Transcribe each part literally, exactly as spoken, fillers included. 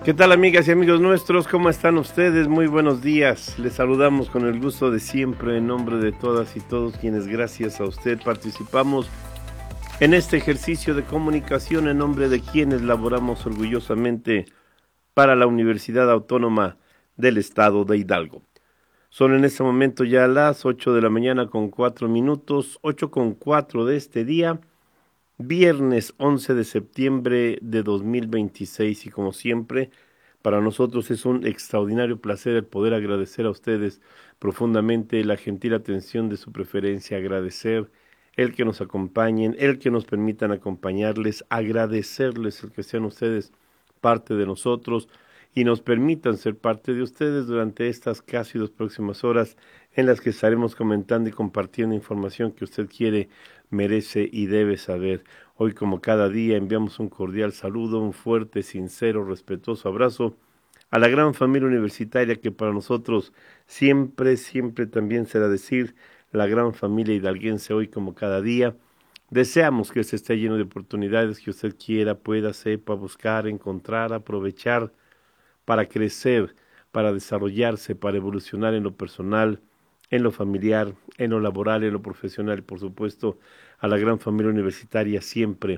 ¿Qué tal, amigas y amigos nuestros? ¿Cómo están ustedes? Muy buenos días. Les saludamos con el gusto de siempre en nombre de todas y todos quienes gracias a usted participamos en este ejercicio de comunicación en nombre de quienes laboramos orgullosamente para la Universidad Autónoma del Estado de Hidalgo. Son en este momento ya las ocho de la mañana con cuatro minutos, ocho con cuatro de este día, viernes once de septiembre de dos mil veintiséis, y como siempre, para nosotros es un extraordinario placer el poder agradecer a ustedes profundamente la gentil atención de su preferencia, agradecer el que nos acompañen, el que nos permitan acompañarles, agradecerles el que sean ustedes parte de nosotros y nos permitan ser parte de ustedes durante estas casi dos próximas horas en las que estaremos comentando y compartiendo información que usted quiere, merece y debe saber. Hoy, como cada día, enviamos un cordial saludo, un fuerte, sincero, respetuoso abrazo a la gran familia universitaria que para nosotros siempre, siempre también será decir la gran familia hidalguense. Hoy, como cada día, deseamos que se esté lleno de oportunidades que usted quiera, pueda, sepa, buscar, encontrar, aprovechar para crecer, para desarrollarse, para evolucionar en lo personal, en lo familiar, en lo laboral, en lo profesional y por supuesto a la gran familia universitaria siempre,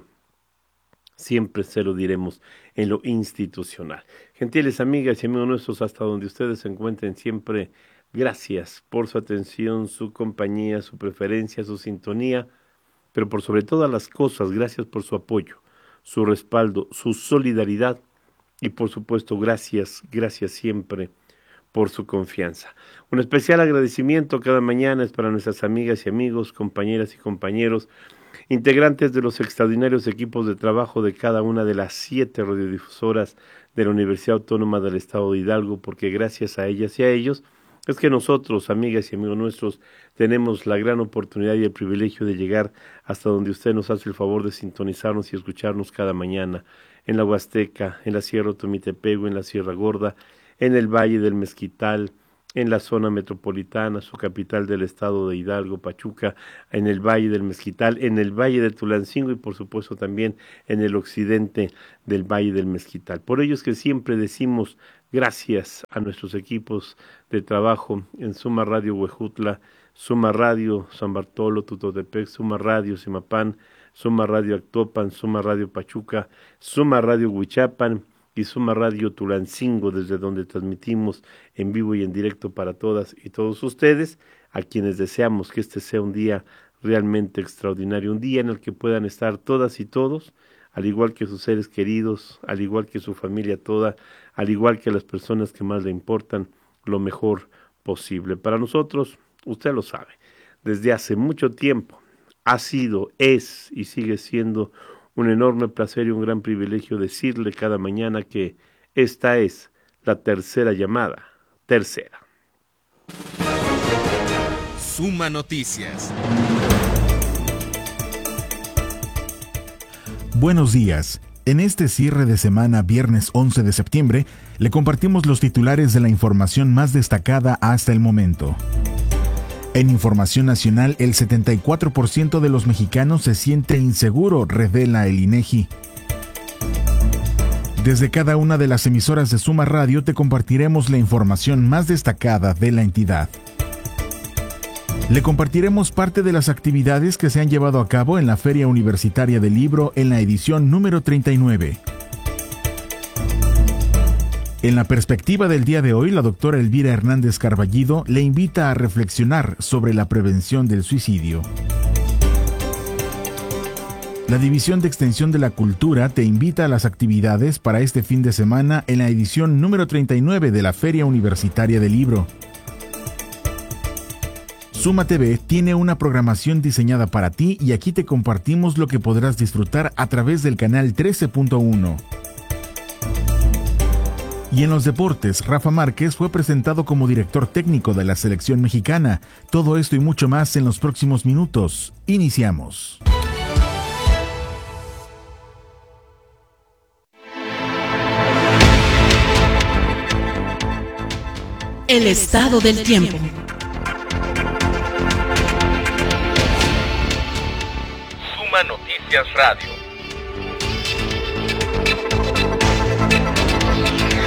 siempre se lo diremos en lo institucional. Gentiles amigas y amigos nuestros, hasta donde ustedes se encuentren siempre, gracias por su atención, su compañía, su preferencia, su sintonía, pero por sobre todas las cosas, gracias por su apoyo, su respaldo, su solidaridad y por supuesto gracias, gracias siempre por su confianza. Un especial agradecimiento cada mañana es para nuestras amigas y amigos, compañeras y compañeros, integrantes de los extraordinarios equipos de trabajo de cada una de las siete radiodifusoras de la Universidad Autónoma del Estado de Hidalgo, porque gracias a ellas y a ellos es que nosotros, amigas y amigos nuestros, tenemos la gran oportunidad y el privilegio de llegar hasta donde usted nos hace el favor de sintonizarnos y escucharnos cada mañana, en la Huasteca, en la Sierra Otomitepego, en la Sierra Gorda, en el Valle del Mezquital, en la zona metropolitana, su capital del estado de Hidalgo, Pachuca, en el Valle del Mezquital, en el Valle de Tulancingo y por supuesto también en el occidente del Valle del Mezquital. Por ello es que siempre decimos gracias a nuestros equipos de trabajo en Suma Radio Huejutla, Suma Radio San Bartolo, Tutotepec, Suma Radio Zimapán, Suma Radio Actopan, Suma Radio Pachuca, Suma Radio Huichapan y Suma Radio Tulancingo, desde donde transmitimos en vivo y en directo para todas y todos ustedes, a quienes deseamos que este sea un día realmente extraordinario, un día en el que puedan estar todas y todos, al igual que sus seres queridos, al igual que su familia toda, al igual que las personas que más le importan, lo mejor posible. Para nosotros, usted lo sabe, desde hace mucho tiempo ha sido, es y sigue siendo un enorme placer y un gran privilegio decirle cada mañana que esta es la tercera llamada, tercera. Suma Noticias. Buenos días. En este cierre de semana, viernes once de septiembre, le compartimos los titulares de la información más destacada hasta el momento. En información nacional, el setenta y cuatro por ciento de los mexicanos se siente inseguro, revela el INEGI. Desde cada una de las emisoras de Suma Radio te compartiremos la información más destacada de la entidad. Le compartiremos parte de las actividades que se han llevado a cabo en la Feria Universitaria del Libro en la edición número treinta y nueve. En la perspectiva del día de hoy, la doctora Elvira Hernández Carballido le invita a reflexionar sobre la prevención del suicidio. La División de Extensión de la Cultura te invita a las actividades para este fin de semana en la edición número treinta y nueve de la Feria Universitaria del Libro. Suma T V tiene una programación diseñada para ti y aquí te compartimos lo que podrás disfrutar a través del canal trece punto uno. Y en los deportes, Rafa Márquez fue presentado como director técnico de la selección mexicana. Todo esto y mucho más en los próximos minutos. Iniciamos. El estado del tiempo. Suma Noticias Radio.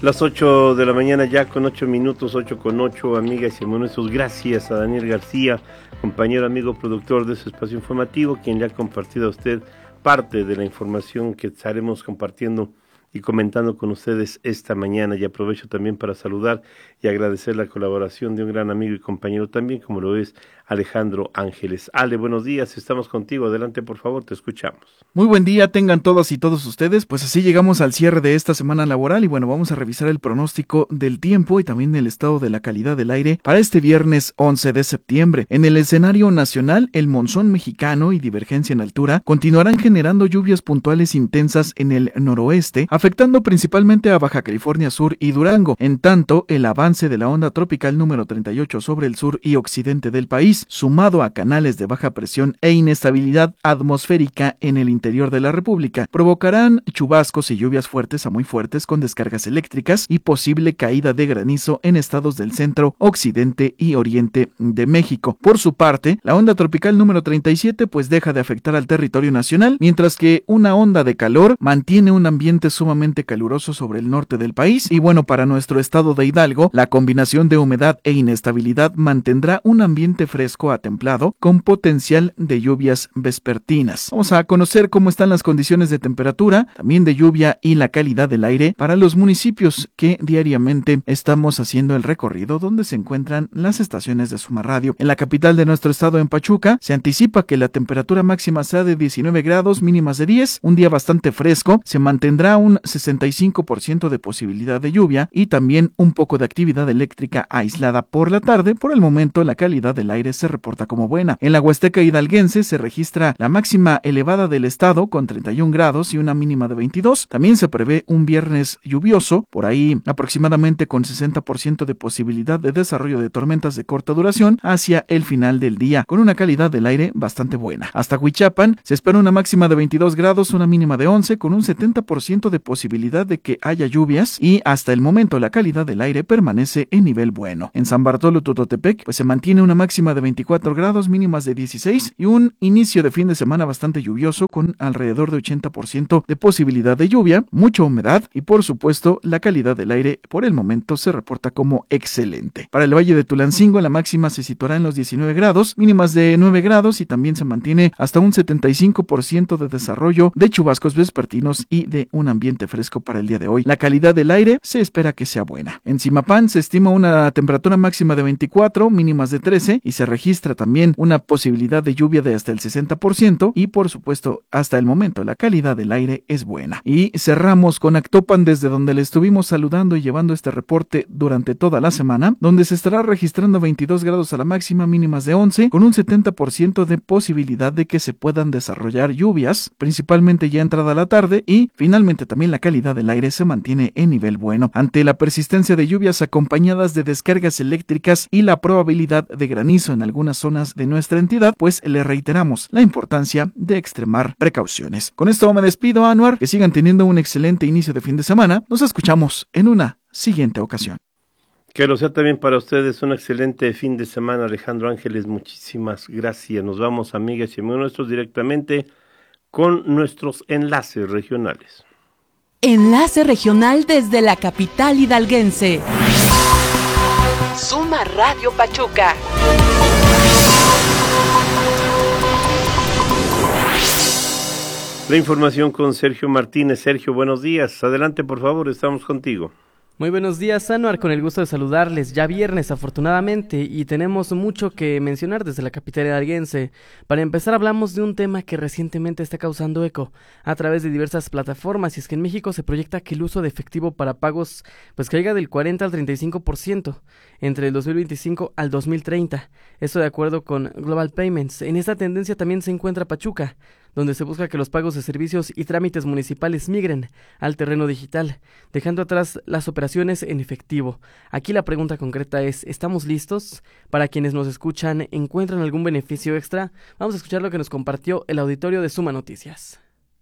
Las ocho de la mañana ya con ocho minutos, ocho con ocho, amigas y hermanos. Gracias a Daniel García, compañero, amigo, productor de este espacio informativo, quien le ha compartido a usted parte de la información que estaremos compartiendo y comentando con ustedes esta mañana. Y aprovecho también para saludar y agradecer la colaboración de un gran amigo y compañero también, como lo es Alejandro Ángeles. Ale, buenos días, estamos contigo, adelante por favor, te escuchamos. Muy buen día tengan todas y todos ustedes, pues así llegamos al cierre de esta semana laboral y bueno, vamos a revisar el pronóstico del tiempo y también el estado de la calidad del aire para este viernes once de septiembre. En el escenario nacional, el monzón mexicano y divergencia en altura continuarán generando lluvias puntuales intensas en el noroeste, afectando principalmente a Baja California Sur y Durango. En tanto, el avance de la onda tropical número treinta y ocho sobre el sur y occidente del país, sumado a canales de baja presión e inestabilidad atmosférica en el interior de la República, provocarán chubascos y lluvias fuertes a muy fuertes con descargas eléctricas y posible caída de granizo en estados del centro, occidente y oriente de México. Por su parte, la onda tropical número treinta y siete pues deja de afectar al territorio nacional, mientras que una onda de calor mantiene un ambiente sumamente caluroso sobre el norte del país. Y bueno, para nuestro estado de Hidalgo, la combinación de humedad e inestabilidad mantendrá un ambiente fresco a templado con potencial de lluvias vespertinas. Vamos a conocer cómo están las condiciones de temperatura, también de lluvia y la calidad del aire para los municipios que diariamente estamos haciendo el recorrido donde se encuentran las estaciones de Suma Radio. En la capital de nuestro estado, en Pachuca, se anticipa que la temperatura máxima sea de diecinueve grados, mínimas de diez, un día bastante fresco, se mantendrá un sesenta y cinco por ciento de posibilidad de lluvia y también un poco de actividad eléctrica aislada por la tarde. Por el momento, la calidad del aire se reporta como buena. En la Huasteca hidalguense se registra la máxima elevada del estado con treinta y un grados y una mínima de veintidós. También se prevé un viernes lluvioso, por ahí aproximadamente con sesenta por ciento de posibilidad de desarrollo de tormentas de corta duración hacia el final del día, con una calidad del aire bastante buena. Hasta Huichapan se espera una máxima de veintidós grados, una mínima de once, con un setenta por ciento de posibilidad de que haya lluvias y hasta el momento la calidad del aire permanece en nivel bueno. En San Bartolo Tototepec pues se mantiene una máxima de veinticuatro grados, mínimas de dieciséis y un inicio de fin de semana bastante lluvioso con alrededor de ochenta por ciento de posibilidad de lluvia, mucha humedad y por supuesto la calidad del aire por el momento se reporta como excelente. Para el Valle de Tulancingo la máxima se situará en los diecinueve grados, mínimas de nueve grados y también se mantiene hasta un setenta y cinco por ciento de desarrollo de chubascos vespertinos y de un ambiente fresco para el día de hoy. La calidad del aire se espera que sea buena. En Zimapán se estima una temperatura máxima de veinticuatro, mínimas de trece y se registra también una posibilidad de lluvia de hasta el sesenta por ciento y por supuesto hasta el momento la calidad del aire es buena. Y cerramos con Actopan, desde donde le estuvimos saludando y llevando este reporte durante toda la semana, donde se estará registrando veintidós grados a la máxima, mínimas de once, con un setenta por ciento de posibilidad de que se puedan desarrollar lluvias, principalmente ya entrada la tarde, y finalmente también la calidad del aire se mantiene en nivel bueno. Ante la persistencia de lluvias acompañadas de descargas eléctricas y la probabilidad de granizo en algunas zonas de nuestra entidad, pues le reiteramos la importancia de extremar precauciones. Con esto me despido, Anuar, que sigan teniendo un excelente inicio de fin de semana. Nos escuchamos en una siguiente ocasión. Que lo sea también para ustedes un excelente fin de semana, Alejandro Ángeles, muchísimas gracias. Nos vamos, amigas y amigos nuestros, directamente con nuestros enlaces regionales. Enlace regional desde la capital hidalguense. Suma Radio Pachuca. La información con Sergio Martínez. Sergio, buenos días. Adelante, por favor, estamos contigo. Muy buenos días, Anuar, con el gusto de saludarles. Ya viernes, afortunadamente, y tenemos mucho que mencionar desde la capital hidalguense. Para empezar, hablamos de un tema que recientemente está causando eco a través de diversas plataformas, y es que en México se proyecta que el uso de efectivo para pagos pues caiga del cuarenta al treinta y cinco por ciento entre el dos mil veinticinco al dos mil treinta. Esto de acuerdo con Global Payments. En esta tendencia también se encuentra Pachuca, donde se busca que los pagos de servicios y trámites municipales migren al terreno digital, dejando atrás las operaciones en efectivo. Aquí la pregunta concreta es, ¿estamos listos? Para quienes nos escuchan, ¿encuentran algún beneficio extra? Vamos a escuchar lo que nos compartió el auditorio de Suma Noticias.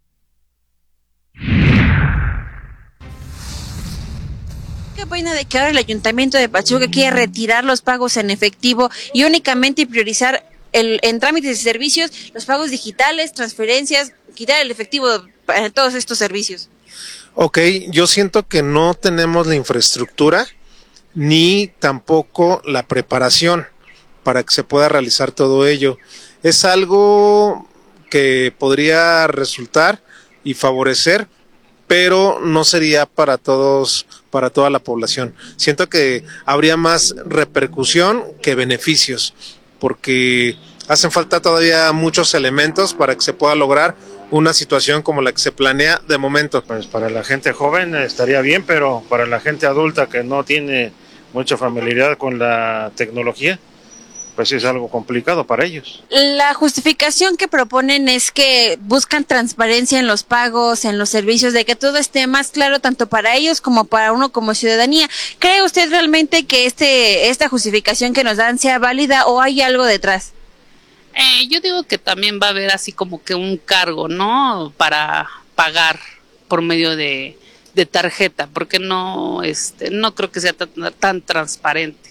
¿Qué opina de que ahora el Ayuntamiento de Pachuca quiere retirar los pagos en efectivo y únicamente priorizar el, en trámites y servicios los pagos digitales, transferencias, quitar el efectivo para todos estos servicios? Ok, yo siento que no tenemos la infraestructura ni tampoco la preparación para que se pueda realizar todo ello. Es algo que podría resultar y favorecer, pero no sería para todos, para toda la población. Siento que habría más repercusión que beneficios, porque hacen falta todavía muchos elementos para que se pueda lograr una situación como la que se planea de momento. Pues para la gente joven estaría bien, pero para la gente adulta que no tiene mucha familiaridad con la tecnología, pues es algo complicado para ellos. La justificación que proponen es que buscan transparencia en los pagos, en los servicios, de que todo esté más claro tanto para ellos como para uno como ciudadanía. ¿Cree usted realmente que este esta justificación que nos dan sea válida o hay algo detrás? Eh, yo digo que también va a haber así como que un cargo, ¿no? Para pagar por medio de, de tarjeta, porque no, este, no creo que sea tan, tan transparente.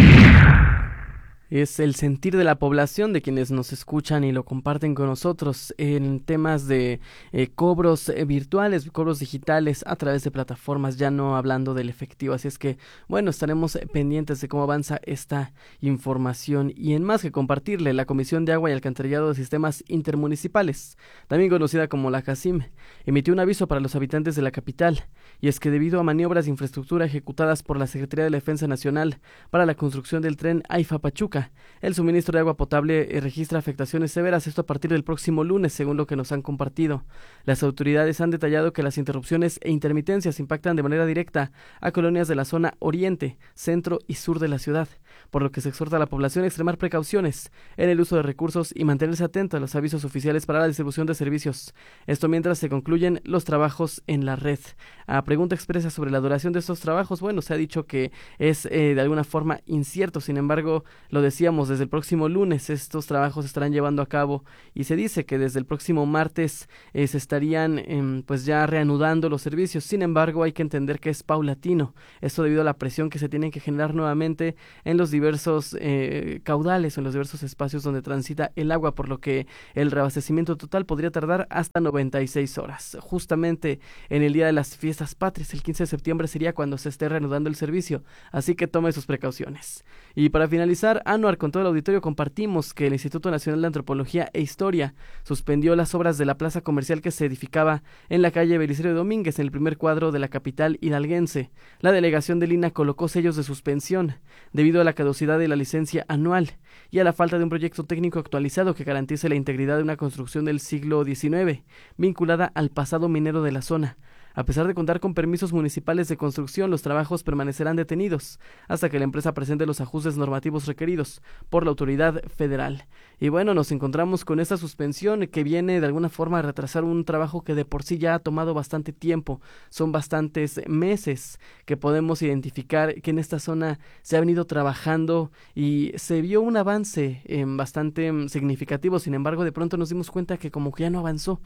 Es el sentir de la población, de quienes nos escuchan y lo comparten con nosotros en temas de eh, cobros eh, virtuales, cobros digitales a través de plataformas, ya no hablando del efectivo. Así es que, bueno, estaremos pendientes de cómo avanza esta información. Y en más que compartirle, la Comisión de Agua y Alcantarillado de Sistemas Intermunicipales, también conocida como la CASIM, emitió un aviso para los habitantes de la capital. Y es que debido a maniobras de infraestructura ejecutadas por la Secretaría de la Defensa Nacional para la construcción del tren AIFA-Pachuca, el suministro de agua potable eh, registra afectaciones severas, esto a partir del próximo lunes, según lo que nos han compartido. Las autoridades han detallado que las interrupciones e intermitencias impactan de manera directa a colonias de la zona oriente, centro y sur de la ciudad, por lo que se exhorta a la población a extremar precauciones en el uso de recursos y mantenerse atento a los avisos oficiales para la distribución de servicios. Esto mientras se concluyen los trabajos en la red. A pregunta expresa sobre la duración de estos trabajos, bueno, se ha dicho que es eh, de alguna forma incierto, sin embargo, lo decíamos, desde el próximo lunes estos trabajos se estarán llevando a cabo y se dice que desde el próximo martes eh, se estarían eh, pues ya reanudando los servicios. Sin embargo, hay que entender que es paulatino, esto debido a la presión que se tiene que generar nuevamente en los diversos eh, caudales, en los diversos espacios donde transita el agua, por lo que el reabastecimiento total podría tardar hasta noventa y seis horas. Justamente en el día de las fiestas patrias, el quince de septiembre, sería cuando se esté reanudando el servicio, así que tome sus precauciones. Y para finalizar, Anuar, con todo el auditorio compartimos que el Instituto Nacional de Antropología e Historia suspendió las obras de la plaza comercial que se edificaba en la calle Belisario Domínguez, en el primer cuadro de la capital hidalguense. La delegación del I N A colocó sellos de suspensión debido a la caducidad de la licencia anual y a la falta de un proyecto técnico actualizado que garantice la integridad de una construcción del siglo diecinueve, vinculada al pasado minero de la zona. A pesar de contar con permisos municipales de construcción, los trabajos permanecerán detenidos hasta que la empresa presente los ajustes normativos requeridos por la autoridad federal. Y bueno, nos encontramos con esta suspensión que viene de alguna forma a retrasar un trabajo que de por sí ya ha tomado bastante tiempo. Son bastantes meses que podemos identificar que en esta zona se ha venido trabajando y se vio un avance eh, bastante significativo. Sin embargo, de pronto nos dimos cuenta que como que ya no avanzó.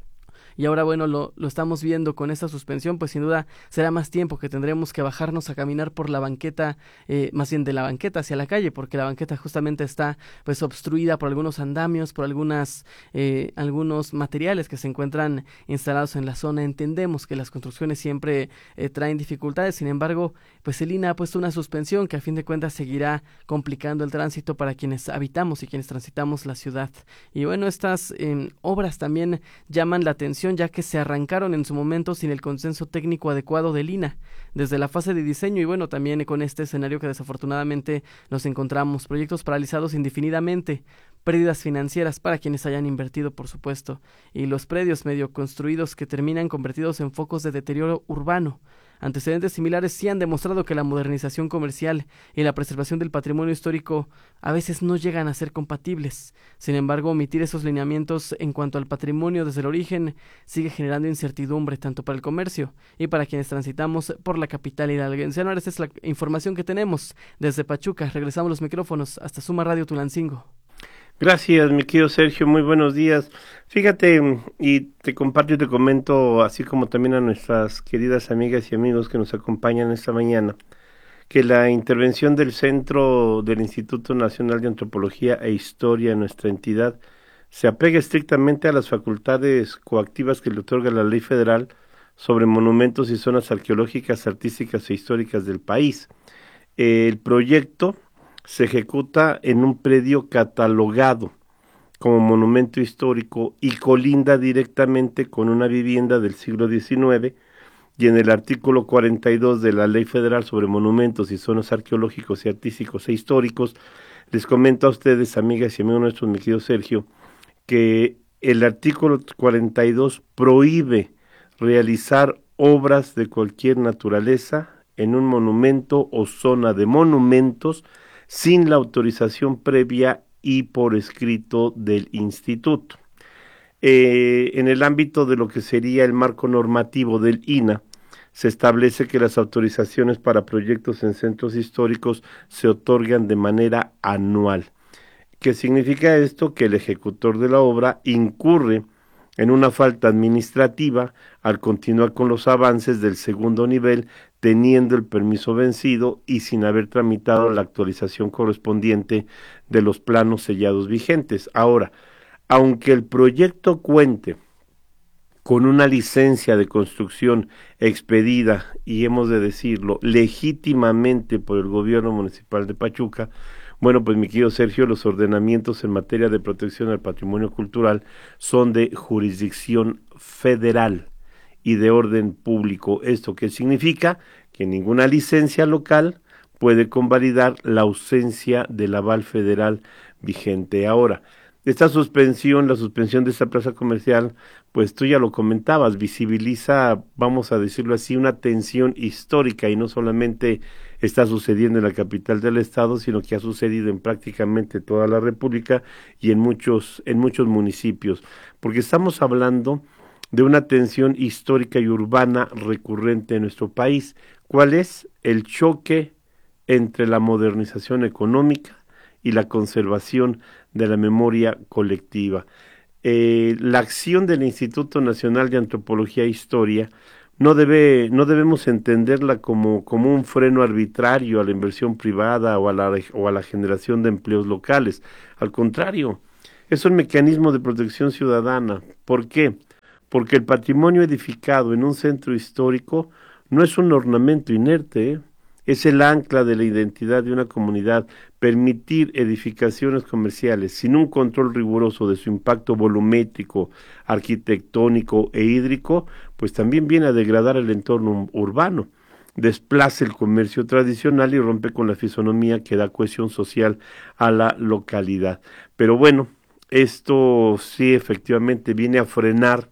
Y ahora, bueno, lo, lo estamos viendo con esta suspensión, pues sin duda será más tiempo que tendremos que bajarnos a caminar por la banqueta, eh, más bien de la banqueta hacia la calle, porque la banqueta justamente está pues obstruida por algunos andamios, por algunas eh, algunos materiales que se encuentran instalados en la zona. Entendemos que las construcciones siempre eh, traen dificultades, sin embargo, pues el I N A ha puesto una suspensión que a fin de cuentas seguirá complicando el tránsito para quienes habitamos y quienes transitamos la ciudad. Y bueno, estas eh, obras también llaman la atención, ya que se arrancaron en su momento sin el consenso técnico adecuado del I N A, desde la fase de diseño y bueno, también con este escenario que desafortunadamente nos encontramos, proyectos paralizados indefinidamente, pérdidas financieras para quienes hayan invertido, por supuesto, y los predios medio construidos que terminan convertidos en focos de deterioro urbano. Antecedentes similares sí han demostrado que la modernización comercial y la preservación del patrimonio histórico a veces no llegan a ser compatibles. Sin embargo, omitir esos lineamientos en cuanto al patrimonio desde el origen sigue generando incertidumbre tanto para el comercio y para quienes transitamos por la capital hidalguense. Ahora esta es la información que tenemos desde Pachuca. Regresamos los micrófonos hasta Suma Radio Tulancingo. Gracias, mi querido Sergio, muy buenos días. Fíjate, y te comparto y te comento, así como también a nuestras queridas amigas y amigos que nos acompañan esta mañana, que la intervención del Centro del Instituto Nacional de Antropología e Historia en nuestra entidad se apega estrictamente a las facultades coactivas que le otorga la Ley Federal sobre monumentos y zonas arqueológicas, artísticas e históricas del país. El proyecto se ejecuta en un predio catalogado como monumento histórico y colinda directamente con una vivienda del siglo diecinueve, y en el artículo cuarenta y dos de la Ley Federal sobre Monumentos y Zonas Arqueológicos y Artísticos e Históricos, les comento a ustedes, amigas y amigos nuestros, mi querido Sergio, que el artículo cuarenta y dos prohíbe realizar obras de cualquier naturaleza en un monumento o zona de monumentos sin la autorización previa y por escrito del instituto. Eh, en el ámbito de lo que sería el marco normativo del I N A, se establece que las autorizaciones para proyectos en centros históricos se otorgan de manera anual. ¿Qué significa esto? Que el ejecutor de la obra incurre en una falta administrativa al continuar con los avances del segundo nivel, teniendo el permiso vencido y sin haber tramitado la actualización correspondiente de los planos sellados vigentes. Ahora, aunque el proyecto cuente con una licencia de construcción expedida, y hemos de decirlo, legítimamente por el gobierno municipal de Pachuca, bueno, pues mi querido Sergio, los ordenamientos en materia de protección al patrimonio cultural son de jurisdicción federal y de orden público. ¿Esto qué significa? Que ninguna licencia local puede convalidar la ausencia del aval federal vigente. Ahora, esta suspensión, la suspensión de esta plaza comercial, pues tú ya lo comentabas, visibiliza, vamos a decirlo así, una tensión histórica, y no solamente está sucediendo en la capital del estado, sino que ha sucedido en prácticamente toda la República y en muchos, en muchos municipios, porque estamos hablando de una tensión histórica y urbana recurrente en nuestro país. ¿Cuál es? El choque entre la modernización económica y la conservación de la memoria colectiva. Eh, la acción del Instituto Nacional de Antropología e Historia no debe, no debemos entenderla como, como un freno arbitrario a la inversión privada o a la, o a la generación de empleos locales. Al contrario, es un mecanismo de protección ciudadana. ¿Por qué? Porque el patrimonio edificado en un centro histórico no es un ornamento inerte, ¿eh? Es el ancla de la identidad de una comunidad. Permitir edificaciones comerciales sin un control riguroso de su impacto volumétrico, arquitectónico e hídrico, pues también viene a degradar el entorno urbano, desplaza el comercio tradicional y rompe con la fisonomía que da cohesión social a la localidad. Pero bueno, esto sí efectivamente viene a frenar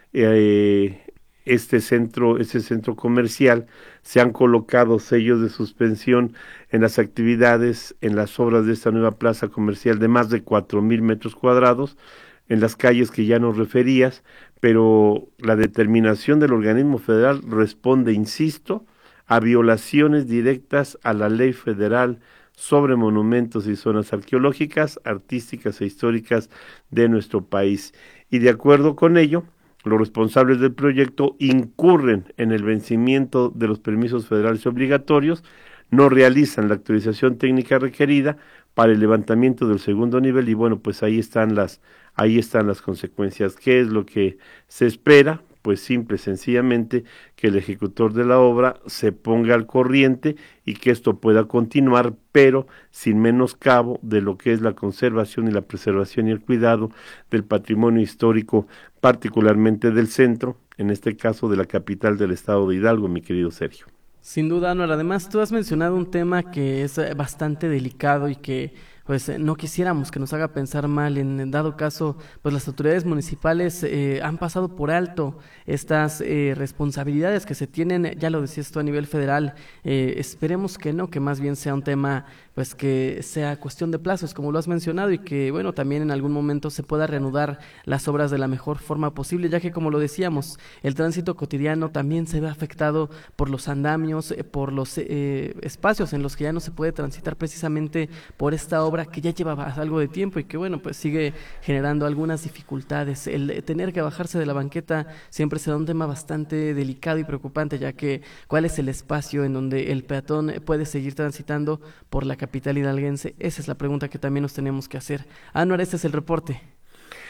eh, este centro, este centro comercial. Se han colocado sellos de suspensión en las actividades, en las obras de esta nueva plaza comercial de más de cuatro mil metros cuadrados, en las calles que ya nos referías, pero la determinación del organismo federal responde, insisto, a violaciones directas a la Ley Federal sobre monumentos y zonas arqueológicas, artísticas e históricas de nuestro país. Y de acuerdo con ello, los responsables del proyecto incurren en el vencimiento de los permisos federales obligatorios, no realizan la actualización técnica requerida para el levantamiento del segundo nivel, y bueno, pues ahí están las, ahí están las consecuencias. ¿Qué es lo que se espera? Pues simple, sencillamente, que el ejecutor de la obra se ponga al corriente y que esto pueda continuar, pero sin menoscabo de lo que es la conservación y la preservación y el cuidado del patrimonio histórico, particularmente del centro, en este caso de la capital del estado de Hidalgo, mi querido Sergio. Sin duda, Anuar. Además, tú has mencionado un tema que es bastante delicado y que pues no quisiéramos que nos haga pensar mal. En dado caso, pues las autoridades municipales eh, han pasado por alto estas eh, responsabilidades que se tienen, ya lo decías tú, a nivel federal. Eh, esperemos que no, que más bien sea un tema pues que sea cuestión de plazos, como lo has mencionado, y que bueno, también en algún momento se pueda reanudar las obras de la mejor forma posible, ya que como lo decíamos, el tránsito cotidiano también se ve afectado por los andamios, eh, por los eh, espacios en los que ya no se puede transitar precisamente por esta obra que ya llevaba algo de tiempo y que bueno, pues sigue generando algunas dificultades. El tener que bajarse de la banqueta siempre será un tema bastante delicado y preocupante, ya que cuál es el espacio en donde el peatón puede seguir transitando por la capital hidalguense. Esa es la pregunta que también nos tenemos que hacer. Anuar, este es el reporte.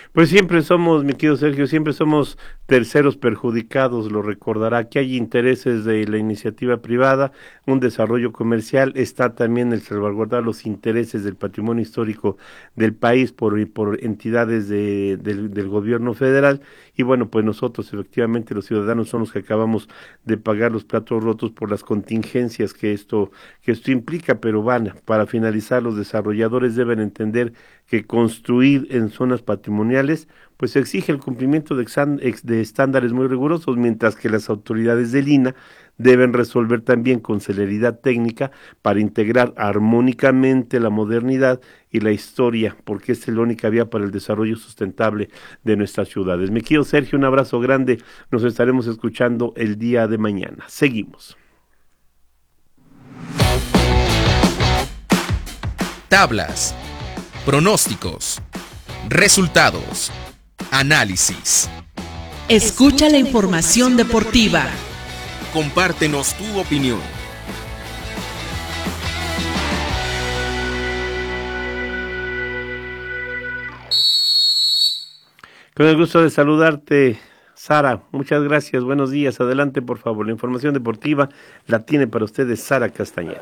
Pues siempre somos, mi querido Sergio, siempre somos terceros perjudicados, lo recordará, que hay intereses de la iniciativa privada, un desarrollo comercial, está también el salvaguardar los intereses del patrimonio histórico del país por, por entidades de, del, del gobierno federal, y bueno, pues nosotros efectivamente los ciudadanos somos los que acabamos de pagar los platos rotos por las contingencias que esto, que esto implica, pero van, para finalizar, los desarrolladores deben entender que construir en zonas patrimoniales pues exige el cumplimiento de, exam, de estándares muy rigurosos, mientras que las autoridades del I N A deben resolver también con celeridad técnica para integrar armónicamente la modernidad y la historia, porque es la única vía para el desarrollo sustentable de nuestras ciudades. Me quiero, Sergio, un abrazo grande, nos estaremos escuchando el día de mañana. Seguimos. Tablas, pronósticos, resultados, análisis. Escucha la información deportiva. Compártenos tu opinión. Con el gusto de saludarte, Sara. Muchas gracias. Buenos días. Adelante, por favor. La información deportiva la tiene para ustedes Sara Castañeda.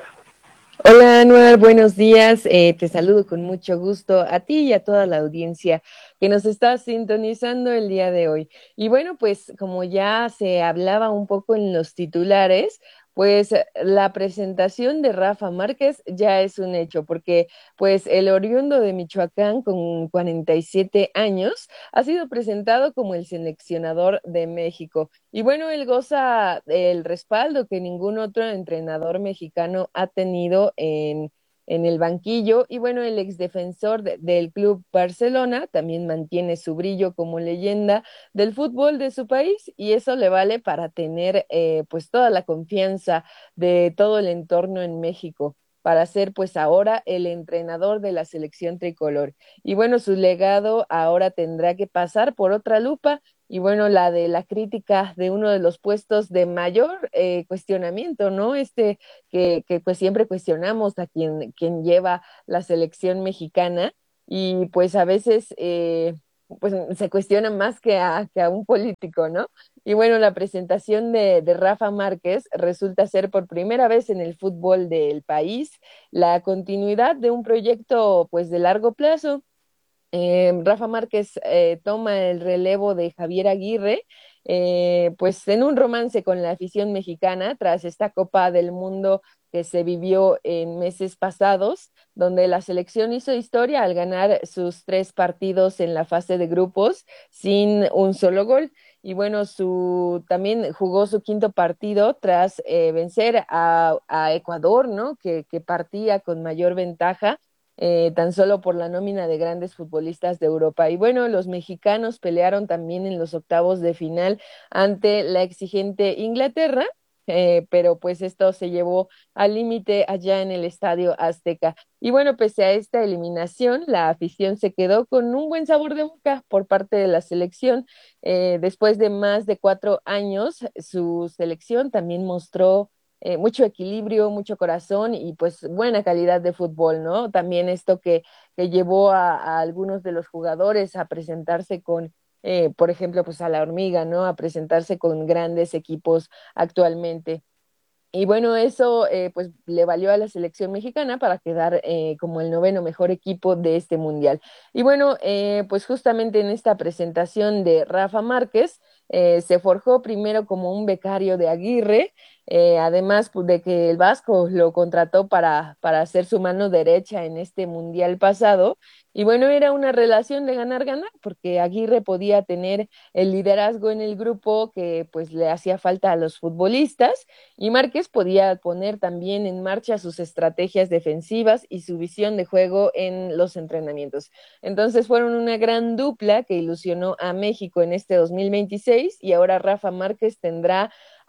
Hola, Anuar, buenos días. Eh, te saludo con mucho gusto a ti y a toda la audiencia que nos está sintonizando el día de hoy. Y bueno, pues como ya se hablaba un poco en los titulares, pues la presentación de Rafa Márquez ya es un hecho, porque pues el oriundo de Michoacán con cuarenta y siete años ha sido presentado como el seleccionador de México. Y bueno, él goza el respaldo que ningún otro entrenador mexicano ha tenido en en el banquillo, y bueno, el exdefensor de, del Club Barcelona también mantiene su brillo como leyenda del fútbol de su país, y eso le vale para tener eh, pues toda la confianza de todo el entorno en México, para ser pues ahora el entrenador de la selección tricolor. Y bueno, su legado ahora tendrá que pasar por otra lupa, y bueno, la de la crítica de uno de los puestos de mayor eh, cuestionamiento, ¿no? Este que, que pues siempre cuestionamos a quien, quien lleva la selección mexicana, y pues a veces eh, pues se cuestiona más que a, que a un político, ¿no? Y bueno, la presentación de, de Rafa Márquez resulta ser por primera vez en el fútbol del país la continuidad de un proyecto pues de largo plazo. Eh, Rafa Márquez eh, toma el relevo de Javier Aguirre, eh, pues en un romance con la afición mexicana tras esta Copa del Mundo que se vivió en meses pasados, donde la selección hizo historia al ganar sus tres partidos en la fase de grupos sin un solo gol. Y bueno, su también jugó su quinto partido tras eh, vencer a, a Ecuador, ¿no? Que, que partía con mayor ventaja, eh, tan solo por la nómina de grandes futbolistas de Europa. Y bueno, los mexicanos pelearon también en los octavos de final ante la exigente Inglaterra, eh, pero pues esto se llevó al límite allá en el Estadio Azteca. Y bueno, pese a esta eliminación, la afición se quedó con un buen sabor de boca por parte de la selección. Eh, después de más de cuatro años, su selección también mostró eh, mucho equilibrio, mucho corazón y pues buena calidad de fútbol, ¿no? También esto que, que llevó a, a algunos de los jugadores a presentarse con, eh, por ejemplo, pues a la Hormiga, ¿no? A presentarse con grandes equipos actualmente. Y bueno, eso eh, pues le valió a la selección mexicana para quedar eh, como el noveno mejor equipo de este mundial. Y bueno, eh, pues justamente en esta presentación de Rafa Márquez, eh, se forjó primero como un becario de Aguirre, eh, además pues, de que el Vasco lo contrató para, para hacer su mano derecha en este mundial pasado. Y bueno, era una relación de ganar-ganar, porque Aguirre podía tener el liderazgo en el grupo que pues le hacía falta a los futbolistas, y Márquez podía poner también en marcha sus estrategias defensivas y su visión de juego en los entrenamientos. Entonces fueron una gran dupla que ilusionó a México en este dos mil veintiséis, y ahora Rafa Márquez tendrá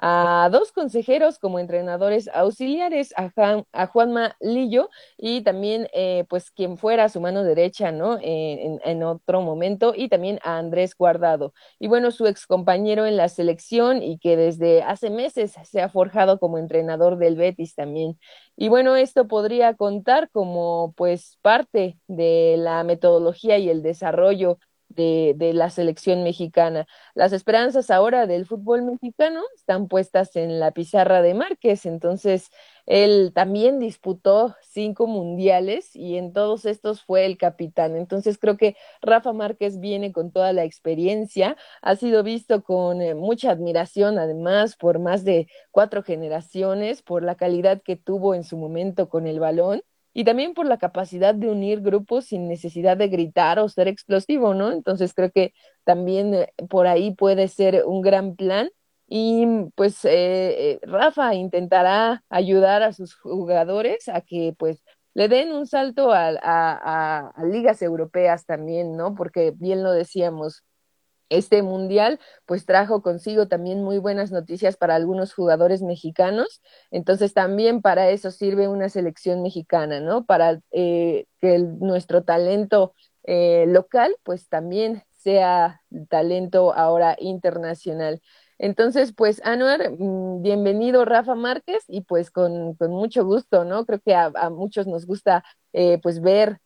a dos consejeros como entrenadores auxiliares, a, Juan, a Juanma Lillo y también eh, pues quien fuera su mano derecha, ¿no? En, en otro momento, y también a Andrés Guardado. Y bueno, su ex compañero en la selección y que desde hace meses se ha forjado como entrenador del Betis también. Y bueno, esto podría contar como pues parte de la metodología y el desarrollo de, de la selección mexicana. Las esperanzas ahora del fútbol mexicano están puestas en la pizarra de Márquez, entonces él también disputó cinco mundiales y en todos estos fue el capitán. Entonces creo que Rafa Márquez viene con toda la experiencia, ha sido visto con eh, mucha admiración además por más de cuatro generaciones, por la calidad que tuvo en su momento con el balón y también por la capacidad de unir grupos sin necesidad de gritar o ser explosivo, ¿no? Entonces creo que también eh, por ahí puede ser un gran plan. Y pues eh, eh, Rafa intentará ayudar a sus jugadores a que pues le den un salto a, a, a, a ligas europeas también, ¿no? Porque bien lo decíamos, este mundial pues trajo consigo también muy buenas noticias para algunos jugadores mexicanos, entonces también para eso sirve una selección mexicana, ¿no? Para eh, que el, nuestro talento eh, local pues también sea talento ahora internacional. Entonces, pues, Anuar, bienvenido Rafa Márquez y pues con, con mucho gusto, ¿no? Creo que a, a muchos nos gusta eh, pues ver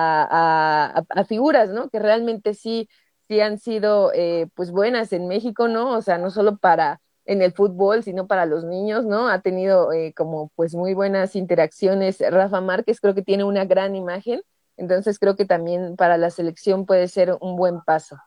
a, a, a figuras, ¿no? Que realmente sí, sí han sido eh, pues buenas en México, ¿no? O sea, no solo para en el fútbol, sino para los niños, ¿no? Ha tenido eh, como pues muy buenas interacciones Rafa Márquez, creo que tiene una gran imagen, entonces creo que también para la selección puede ser un buen paso.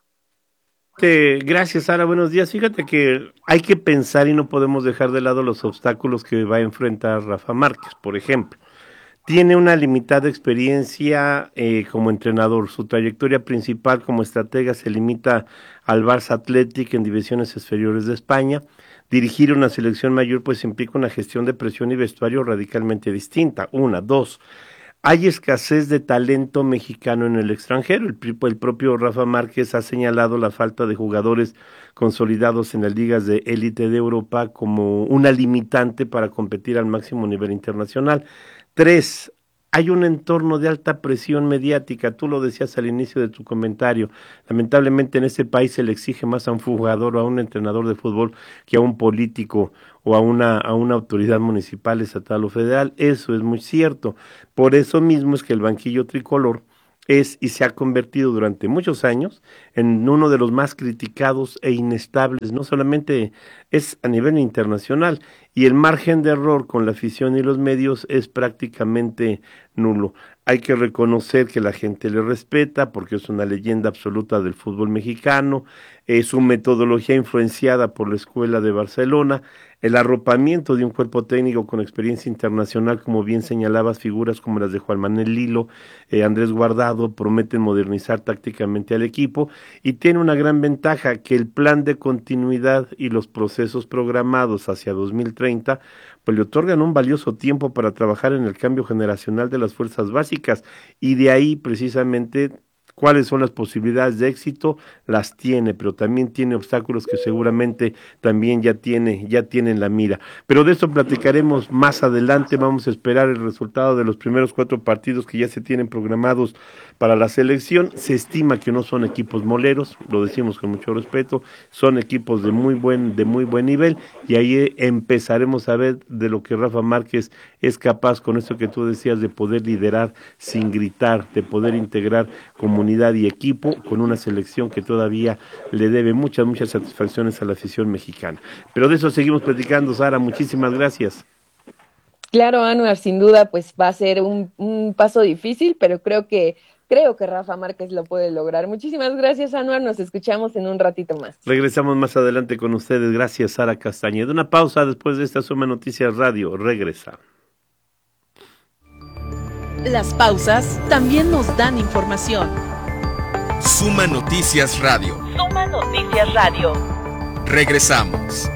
Gracias, Sara. Buenos días. Fíjate que hay que pensar y no podemos dejar de lado los obstáculos que va a enfrentar Rafa Márquez. Por ejemplo, tiene una limitada experiencia eh, como entrenador. Su trayectoria principal como estratega se limita al Barça Athletic en divisiones inferiores de España. Dirigir una selección mayor pues implica una gestión de presión y vestuario radicalmente distinta. Una, dos. Hay escasez de talento mexicano en el extranjero. El, el propio Rafa Márquez ha señalado la falta de jugadores consolidados en las ligas de élite de Europa como una limitante para competir al máximo nivel internacional. Tres, hay un entorno de alta presión mediática. Tú lo decías al inicio de tu comentario. Lamentablemente en este país se le exige más a un jugador o a un entrenador de fútbol que a un político o a una, a una autoridad municipal, estatal o federal. Eso es muy cierto. Por eso mismo es que el banquillo tricolor es y se ha convertido durante muchos años en uno de los más criticados e inestables, no solamente es a nivel internacional, y el margen de error con la afición y los medios es prácticamente nulo. Hay que reconocer que la gente le respeta porque es una leyenda absoluta del fútbol mexicano, eh, su metodología influenciada por la Escuela de Barcelona, el arropamiento de un cuerpo técnico con experiencia internacional, como bien señalabas, figuras como las de Juan Manuel Lilo, eh, Andrés Guardado, prometen modernizar tácticamente al equipo y tiene una gran ventaja que el plan de continuidad y los procesos programados hacia dos mil treinta pues le otorgan un valioso tiempo para trabajar en el cambio generacional de las fuerzas básicas y de ahí precisamente cuáles son las posibilidades de éxito, las tiene, pero también tiene obstáculos que seguramente también ya tiene, ya tiene en la mira. Pero de esto platicaremos más adelante, vamos a esperar el resultado de los primeros cuatro partidos que ya se tienen programados para la selección. Se estima que no son equipos moleros, lo decimos con mucho respeto, son equipos de muy buen, de muy buen nivel, y ahí empezaremos a ver de lo que Rafa Márquez es capaz con esto que tú decías de poder liderar sin gritar, de poder integrar comunidades y equipo con una selección que todavía le debe muchas, muchas satisfacciones a la afición mexicana. Pero de eso seguimos platicando, Sara, muchísimas gracias. Claro, Anuar, sin duda, pues va a ser un, un paso difícil, pero creo que creo que Rafa Márquez lo puede lograr. Muchísimas gracias, Anuar, nos escuchamos en un ratito más. Regresamos más adelante con ustedes, gracias, Sara Castañeda. Una pausa después de esta Suma Noticias Radio, regresa. Las pausas también nos dan información. Suma Noticias Radio. Suma Noticias Radio. Regresamos.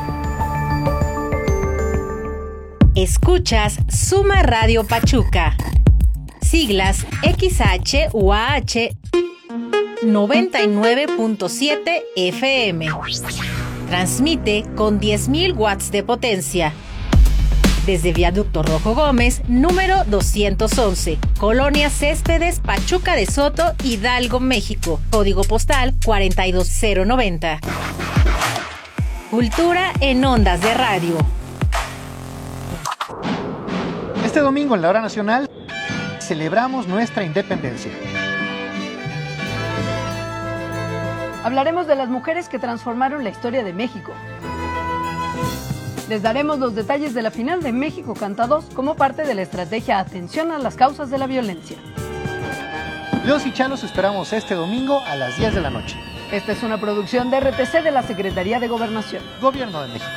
Escuchas Suma Radio Pachuca. Siglas X H U A H noventa y nueve punto siete F M. Transmite con diez mil watts de potencia. Desde Viaducto Rojo Gómez, número doscientos once, Colonia Céspedes, Pachuca de Soto, Hidalgo, México. Código postal cuarenta y dos cero noventa. Cultura en ondas de radio. Este domingo en la hora nacional celebramos nuestra independencia. Hablaremos de las mujeres que transformaron la historia de México. Les daremos los detalles de la final de México Canta dos como parte de la estrategia Atención a las causas de la violencia. Los y Chalos esperamos este domingo a las diez de la noche. Esta es una producción de R T C de la Secretaría de Gobernación. Gobierno de México.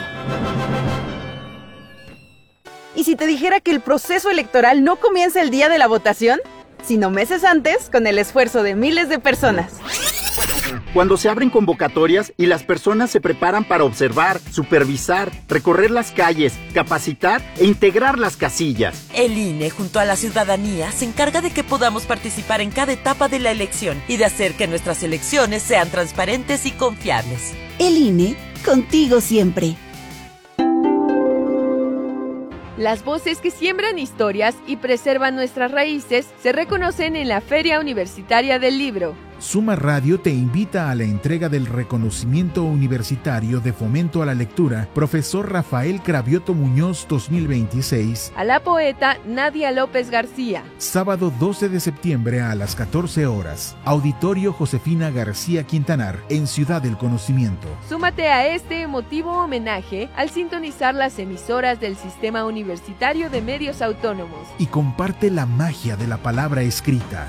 ¿Y si te dijera que el proceso electoral no comienza el día de la votación, sino meses antes con el esfuerzo de miles de personas? Cuando se abren convocatorias y las personas se preparan para observar, supervisar, recorrer las calles, capacitar e integrar las casillas. El I N E, junto a la ciudadanía, se encarga de que podamos participar en cada etapa de la elección y de hacer que nuestras elecciones sean transparentes y confiables. El I N E, contigo siempre. Las voces que siembran historias y preservan nuestras raíces se reconocen en la Feria Universitaria del Libro. Suma Radio te invita a la entrega del reconocimiento universitario de fomento a la lectura Profesor Rafael Cravioto Muñoz dos mil veintiséis a la poeta Nadia López García. Sábado doce de septiembre a las catorce horas. Auditorio Josefina García Quintanar en Ciudad del Conocimiento. Súmate a este emotivo homenaje al sintonizar las emisoras del Sistema Universitario de Medios Autónomos. Y comparte la magia de la palabra escrita.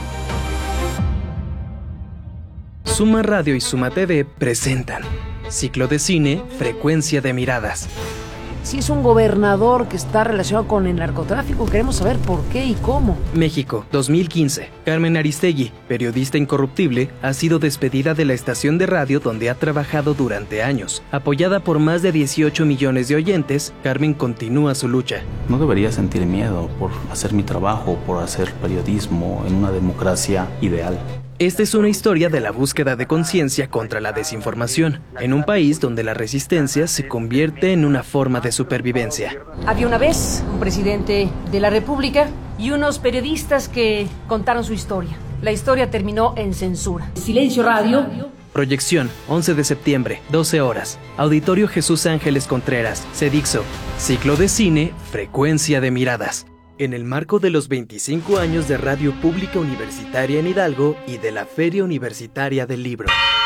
Suma Radio y Suma T V presentan Ciclo de Cine, Frecuencia de Miradas. Si es un gobernador que está relacionado con el narcotráfico, queremos saber por qué y cómo. México, dos mil quince. Carmen Aristegui, periodista incorruptible, ha sido despedida de la estación de radio donde ha trabajado durante años. Apoyada por más de dieciocho millones de oyentes, Carmen continúa su lucha. No debería sentir miedo por hacer mi trabajo, por hacer periodismo en una democracia ideal. Esta es una historia de la búsqueda de conciencia contra la desinformación, en un país donde la resistencia se convierte en una forma de supervivencia. Había una vez un presidente de la República y unos periodistas que contaron su historia. La historia terminó en censura. Silencio Radio. Proyección, once de septiembre, doce horas. Auditorio Jesús Ángeles Contreras, Cedixo. Ciclo de Cine, Frecuencia de Miradas. En el marco de los veinticinco años de Radio Pública Universitaria en Hidalgo y de la Feria Universitaria del Libro.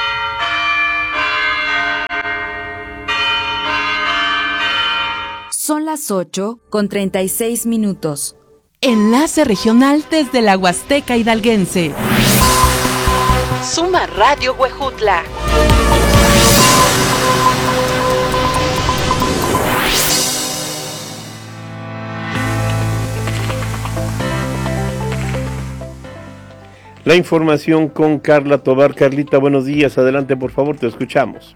Son las ocho con treinta y seis minutos. Enlace regional desde la Huasteca hidalguense. Suma Radio Huejutla. La información con Carla Tobar. Carlita, buenos días. Adelante, por favor, te escuchamos.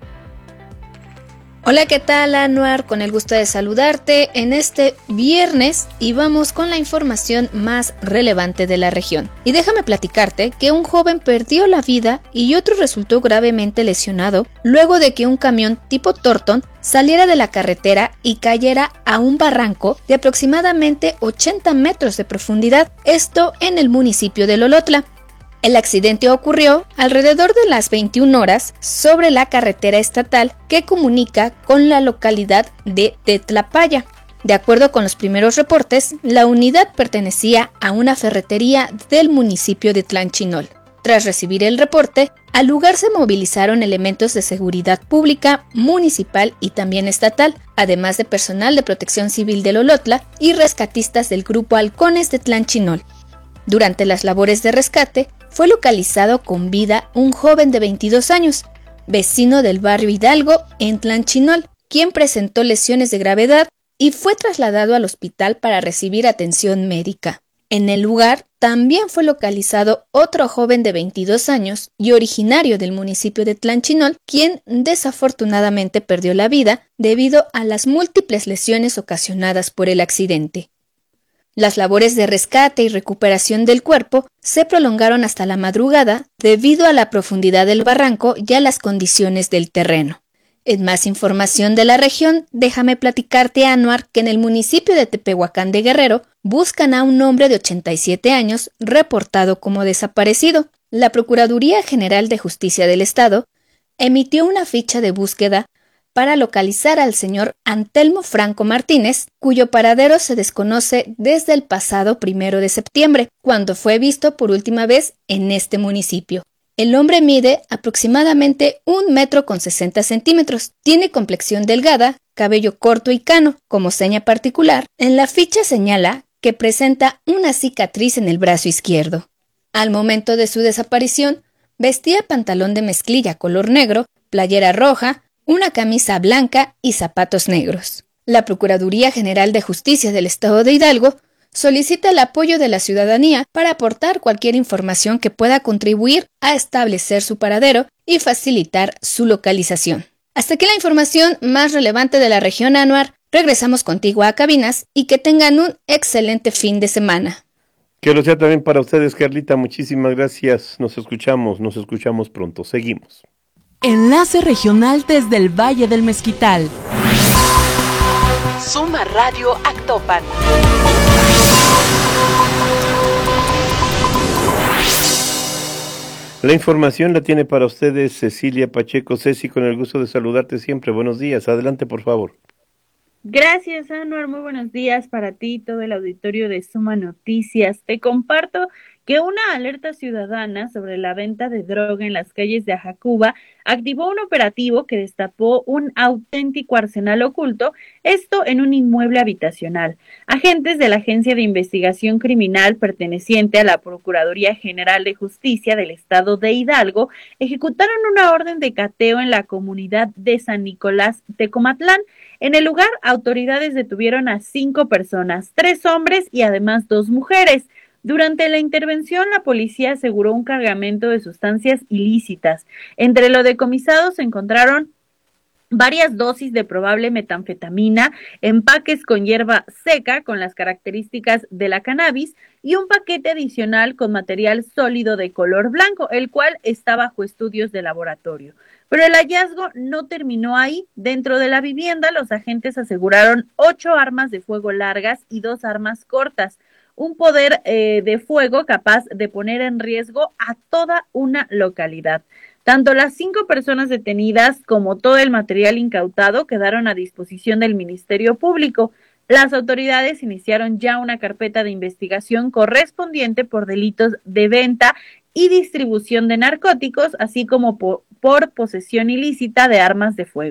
Hola, ¿qué tal, Anuar? Con el gusto de saludarte en este viernes y vamos con la información más relevante de la región. Y déjame platicarte que un joven perdió la vida y otro resultó gravemente lesionado luego de que un camión tipo Torton saliera de la carretera y cayera a un barranco de aproximadamente ochenta metros de profundidad, esto en el municipio de Lolotla. El accidente ocurrió alrededor de las veintiuna horas sobre la carretera estatal que comunica con la localidad de Tetlapaya. De acuerdo con los primeros reportes, la unidad pertenecía a una ferretería del municipio de Tlanchinol. Tras recibir el reporte, al lugar se movilizaron elementos de seguridad pública, municipal y también estatal, además de personal de protección civil de Lolotla y rescatistas del grupo Halcones de Tlanchinol. Durante las labores de rescate, fue localizado con vida un joven de veintidós años, vecino del barrio Hidalgo en Tlanchinol, quien presentó lesiones de gravedad y fue trasladado al hospital para recibir atención médica. En el lugar también fue localizado otro joven de veintidós años y originario del municipio de Tlanchinol, quien desafortunadamente perdió la vida debido a las múltiples lesiones ocasionadas por el accidente. Las labores de rescate y recuperación del cuerpo se prolongaron hasta la madrugada debido a la profundidad del barranco y a las condiciones del terreno. En más información de la región, déjame platicarte, Anuar, que en el municipio de Tepehuacán de Guerrero buscan a un hombre de ochenta y siete años reportado como desaparecido. La Procuraduría General de Justicia del Estado emitió una ficha de búsqueda para localizar al señor Antelmo Franco Martínez, cuyo paradero se desconoce desde el pasado primero de septiembre, cuando fue visto por última vez en este municipio. El hombre mide aproximadamente un metro con sesenta centímetros, tiene complexión delgada, cabello corto y cano. Como seña particular, en la ficha señala que presenta una cicatriz en el brazo izquierdo. Al momento de su desaparición, vestía pantalón de mezclilla color negro, playera roja, una camisa blanca y zapatos negros. La Procuraduría General de Justicia del Estado de Hidalgo solicita el apoyo de la ciudadanía para aportar cualquier información que pueda contribuir a establecer su paradero y facilitar su localización. Hasta aquí la información más relevante de la región, Anuar. Regresamos contigo a cabinas y que tengan un excelente fin de semana. Que lo sea también para ustedes, Carlita. Muchísimas gracias. Nos escuchamos, nos escuchamos pronto. Seguimos. Enlace regional desde el Valle del Mezquital. Suma Radio Actopan. La información la tiene para ustedes Cecilia Pacheco. Ceci, con el gusto de saludarte siempre. Buenos días. Adelante, por favor. Gracias, Anuar. Muy buenos días para ti y todo el auditorio de Suma Noticias. Te comparto que una alerta ciudadana sobre la venta de droga en las calles de Ajacuba activó un operativo que destapó un auténtico arsenal oculto, esto en un inmueble habitacional. Agentes de la Agencia de Investigación Criminal perteneciente a la Procuraduría General de Justicia del Estado de Hidalgo ejecutaron una orden de cateo en la comunidad de San Nicolás Tecomatlán. En el lugar, autoridades detuvieron a cinco personas, tres hombres y además dos mujeres. Durante la intervención, la policía aseguró un cargamento de sustancias ilícitas. Entre lo decomisado se encontraron varias dosis de probable metanfetamina, empaques con hierba seca con las características de la cannabis y un paquete adicional con material sólido de color blanco, el cual está bajo estudios de laboratorio. Pero el hallazgo no terminó ahí. Dentro de la vivienda, los agentes aseguraron ocho armas de fuego largas y dos armas cortas, un poder eh, de fuego capaz de poner en riesgo a toda una localidad. Tanto las cinco personas detenidas como todo el material incautado quedaron a disposición del Ministerio Público. Las autoridades iniciaron ya una carpeta de investigación correspondiente por delitos de venta y distribución de narcóticos, así como por, por posesión ilícita de armas de fuego.